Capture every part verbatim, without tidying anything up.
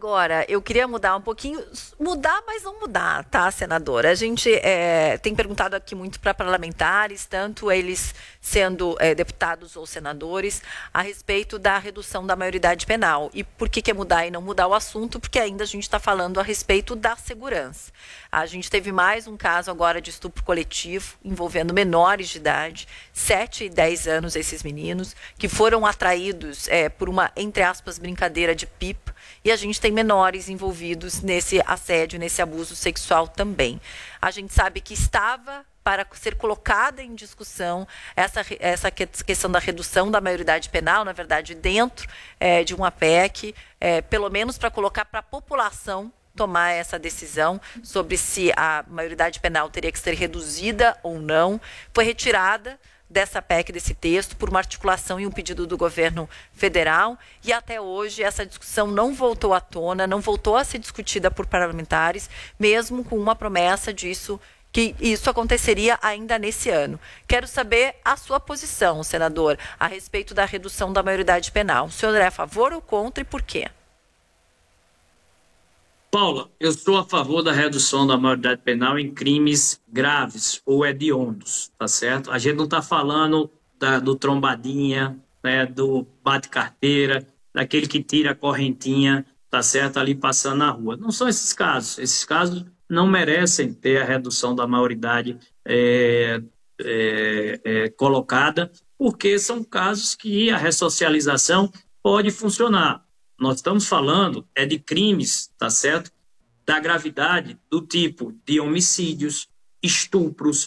Agora, eu queria mudar um pouquinho, mudar, mas não mudar, tá, senadora? A gente é, tem perguntado aqui muito para parlamentares, tanto eles sendo é, deputados ou senadores, a respeito da redução da maioridade penal. E por que, que é mudar e não mudar o assunto? Porque ainda a gente está falando a respeito da segurança. A gente teve mais um caso agora de estupro coletivo, envolvendo menores de idade, sete e dez anos, esses meninos, que foram atraídos é, por uma, entre aspas, brincadeira de pipa, e a gente tem menores envolvidos nesse assédio, nesse abuso sexual também. A gente sabe que estava para ser colocada em discussão essa, essa questão da redução da maioridade penal, na verdade, dentro é, de uma P E C, é, pelo menos para colocar para a população tomar essa decisão sobre se a maioridade penal teria que ser reduzida ou não. Foi retirada dessa P E C, desse texto, por uma articulação e um pedido do governo federal, e até hoje essa discussão não voltou à tona, não voltou a ser discutida por parlamentares, mesmo com uma promessa disso, que isso aconteceria ainda nesse ano. Quero saber a sua posição, senador, a respeito da redução da maioridade penal. O senhor é a favor ou contra e por quê? Paula, eu sou a favor da redução da maioridade penal em crimes graves ou hediondos, tá certo? A gente não está falando da, do trombadinha, né, do bate-carteira, daquele que tira a correntinha, tá certo, ali passando na rua. Não são esses casos. Esses casos não merecem ter a redução da maioridade é, é, é, colocada, porque são casos que a ressocialização pode funcionar. Nós estamos falando é de crimes, tá certo? Da gravidade do tipo de homicídios, estupros,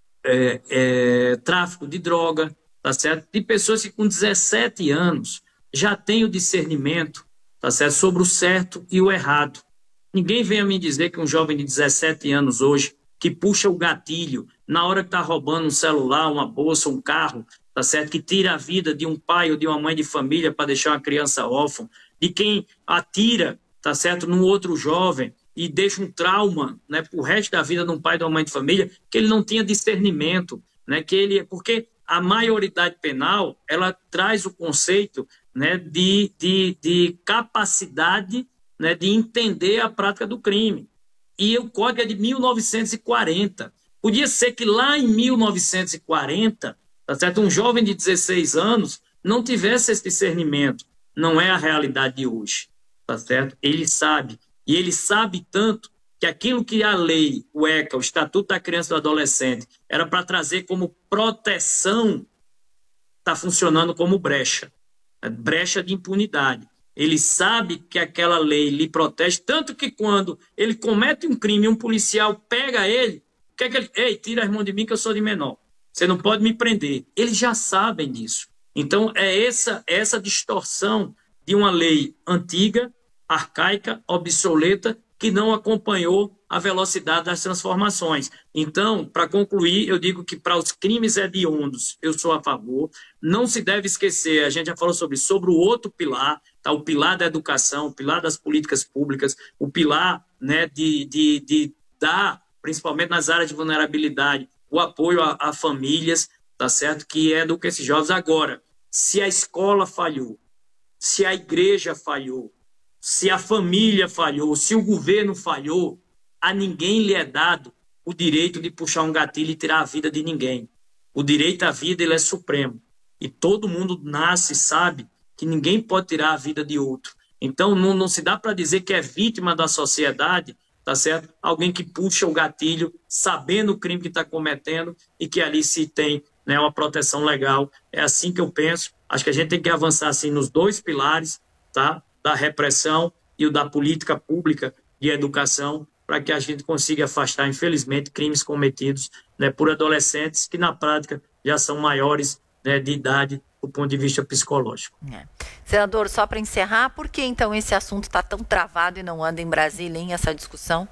é, é, tráfico de droga, tá certo? De pessoas que com dezessete anos já têm o discernimento, tá certo? Sobre o certo e o errado. Ninguém venha me dizer que um jovem de dezessete anos hoje, que puxa o gatilho na hora que está roubando um celular, uma bolsa, um carro, tá certo? Que tira a vida de um pai ou de uma mãe de família para deixar uma criança órfã, de quem atira, tá certo, num outro jovem e deixa um trauma, né, pro resto da vida de um pai e de uma mãe de família, que ele não tinha discernimento, né, que ele, porque a maioridade penal, ela traz o conceito, né, de, de, de capacidade, né, de entender a prática do crime. E o código é de mil novecentos e quarenta. Podia ser que lá em mil novecentos e quarenta, tá certo, um jovem de dezesseis anos não tivesse esse discernimento. Não é a realidade de hoje, tá certo? Ele sabe, e ele sabe tanto que aquilo que a lei, o ECA, o Estatuto da Criança e do Adolescente, era para trazer como proteção, está funcionando como brecha, né? Brecha de impunidade. Ele sabe que aquela lei lhe protege, tanto que quando ele comete um crime, um policial pega ele, o que é que ele... Ei, tira as mãos de mim que eu sou de menor. Você não pode me prender. Eles já sabem disso. Então, é essa, essa distorção de uma lei antiga, arcaica, obsoleta, que não acompanhou a velocidade das transformações. Então, para concluir, eu digo que para os crimes hediondos, eu sou a favor. Não se deve esquecer, a gente já falou sobre, sobre o outro pilar, tá? O pilar da educação, o pilar das políticas públicas, o pilar, né, de, de, de dar, principalmente nas áreas de vulnerabilidade, o apoio a, a famílias, tá certo? Que educa esses jovens. Agora, se a escola falhou, se a igreja falhou, se a família falhou, se o governo falhou, a ninguém lhe é dado o direito de puxar um gatilho e tirar a vida de ninguém. O direito à vida, ele é supremo. E todo mundo nasce e sabe que ninguém pode tirar a vida de outro. Então, não, não se dá para dizer que é vítima da sociedade, tá certo? Alguém que puxa o gatilho, sabendo o crime que está cometendo e que ali se tem, né, uma proteção legal. É assim que eu penso. Acho que a gente tem que avançar assim, nos dois pilares, tá? Da repressão e o da política pública de educação, para que a gente consiga afastar, infelizmente, crimes cometidos, né, por adolescentes que, na prática, já são maiores, né, de idade do ponto de vista psicológico. É. Senador, só para encerrar, por que então esse assunto está tão travado e não anda em Brasília, em essa discussão?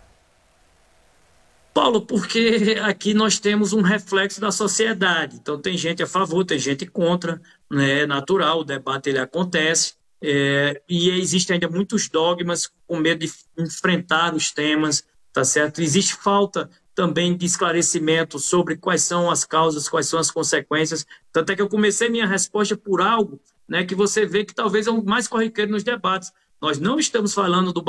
Paulo, porque aqui nós temos um reflexo da sociedade. Então, tem gente a favor, tem gente contra, né? É natural, o debate ele acontece, é, e existem ainda muitos dogmas com medo de enfrentar os temas, tá certo? Existe falta também de esclarecimento sobre quais são as causas, quais são as consequências. Tanto é que eu comecei minha resposta por algo, né, que você vê que talvez é o mais corriqueiro nos debates. Nós não estamos falando do